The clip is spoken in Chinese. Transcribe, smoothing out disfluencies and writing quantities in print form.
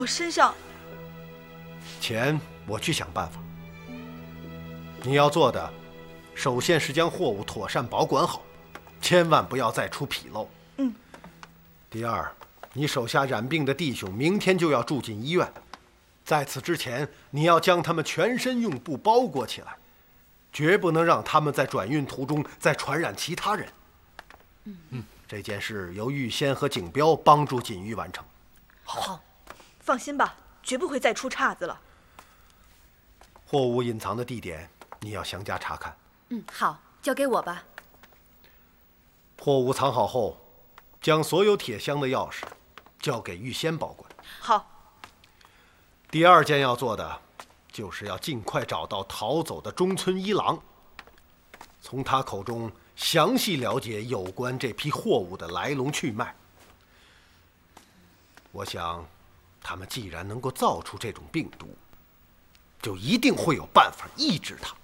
我身上钱我去想办法。你要做的，首先是将货物妥善保管好，千万不要再出纰漏。第二，你手下染病的弟兄明天就要住进医院，在此之前，你要将他们全身用布包裹起来，绝不能让他们在转运途中再传染其他人。这件事由玉仙和景彪帮助锦玉完成。 好，放心吧，绝不会再出岔子了。 货物隐藏的地点，你要详加查看。 好，交给我吧。 货物藏好后，将所有铁箱的钥匙交给玉仙保管。 好。 第二件要做的，就是要尽快找到逃走的中村一郎，从他口中详细了解有关这批货物的来龙去脉。我想，他们既然能够造出这种病毒，就一定会有办法抑制它。